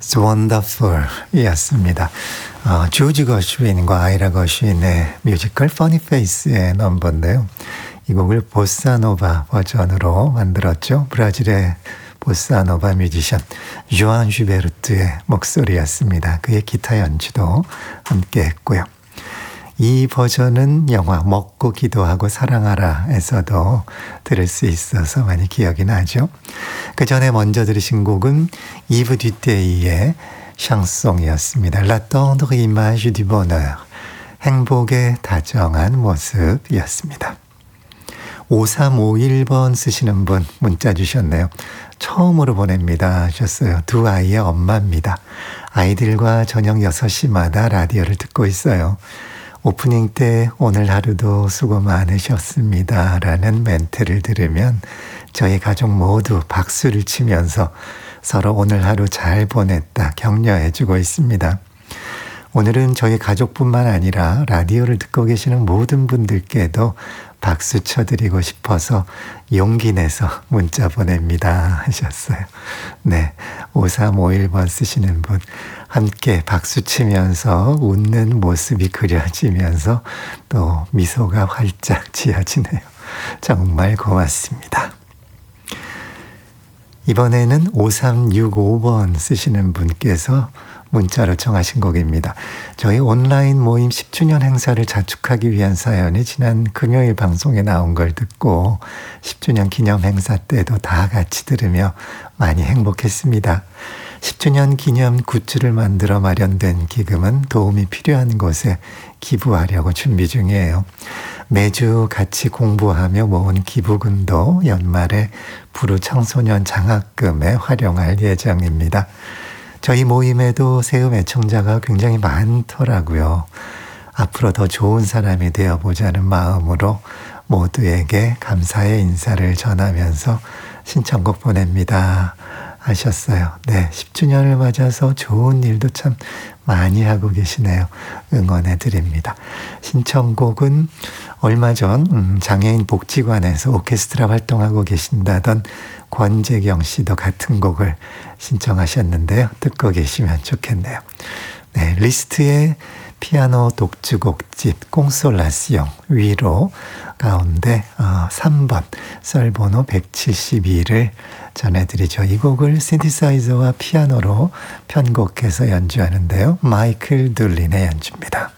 It's Wonderful 이었습니다. 조지 거슈윈과 아이라 거슈윈의 뮤지컬 Funny Face의 넘버인데요. 이 곡을 보사노바 버전으로 만들었죠. 브라질의 보사노바 뮤지션 조안 슈베르트의 목소리였습니다. 그의 기타 연주도 함께 했고요. 이 버전은 영화 먹고 기도하고 사랑하라에서도 들을 수 있어서 많이 기억이 나죠. 그 전에 먼저 들으신 곡은 이브 듀테이의 샹송이었습니다. La tendre image du bonheur, 행복의 다정한 모습이었습니다. 5351번 쓰시는 분 문자 주셨네요. 처음으로 보냅니다 하셨어요. 두 아이의 엄마입니다. 아이들과 저녁 6시마다 라디오를 듣고 있어요. 오프닝 때 오늘 하루도 수고 많으셨습니다 라는 멘트를 들으면 저희 가족 모두 박수를 치면서 서로 오늘 하루 잘 보냈다 격려해주고 있습니다. 오늘은 저희 가족뿐만 아니라 라디오를 듣고 계시는 모든 분들께도 박수 쳐드리고 싶어서 용기 내서 문자 보냅니다 하셨어요. 네, 5351번 쓰시는 분 함께 박수 치면서 웃는 모습이 그려지면서 또 미소가 활짝 지어지네요. 정말 고맙습니다. 이번에는 5365번 쓰시는 분께서 문자로 청하신 곡입니다. 저희 온라인 모임 10주년 행사를 자축하기 위한 사연이 지난 금요일 방송에 나온 걸 듣고 10주년 기념 행사 때도 다 같이 들으며 많이 행복했습니다. 10주년 기념 굿즈를 만들어 마련된 기금은 도움이 필요한 곳에 기부하려고 준비 중이에요. 매주 같이 공부하며 모은 기부금도 연말에 부르 청소년 장학금에 활용할 예정입니다. 저희 모임에도 새음 애청자가 굉장히 많더라고요. 앞으로 더 좋은 사람이 되어보자는 마음으로 모두에게 감사의 인사를 전하면서 신청곡 보냅니다 하셨어요. 네, 10주년을 맞아서 좋은 일도 참 많이 하고 계시네요. 응원해 드립니다. 신청곡은 얼마 전 장애인 복지관에서 오케스트라 활동하고 계신다던 권재경 씨도 같은 곡을 신청하셨는데요. 듣고 계시면 좋겠네요. 네, 리스트에 피아노 독주곡집 꽁솔라시옹 위로 가운데 3번 썰번호 172를 전해드리죠. 이 곡을 신디사이저와 피아노로 편곡해서 연주하는데요. 마이클 둘린의 연주입니다.